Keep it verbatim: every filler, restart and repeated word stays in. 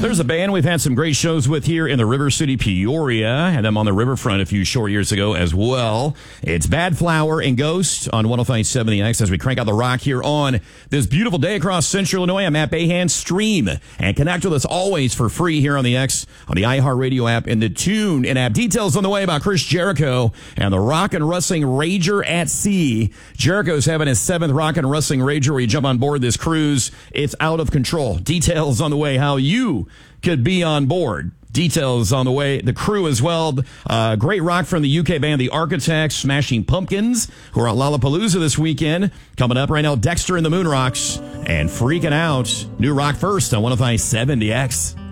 There's a band we've had some great shows with here in the River City, Peoria. Had them on the riverfront a few short years ago as well. It's Bad Flower and Ghost on one oh five point seven The X as we crank out the rock here on this beautiful day across Central Illinois. I'm Matt Bahan. Stream and connect with us always for free here on the X, on the iHeartRadio app, and the Tune in app. Details on the way about Chris Jericho and the Rock and Wrestling Rager at Sea. Jericho's having his seventh Rock and Wrestling Rager where you jump on board this cruise. It's out of control. Details on the way how you could be on board. Details on the way. The crew as well. Uh, great rock from the U K band, The Architects, Smashing Pumpkins, who are at Lollapalooza this weekend. Coming up right now, Dexter and the Moon Rocks, and Freaking Out. New rock first on one oh five point seven The X.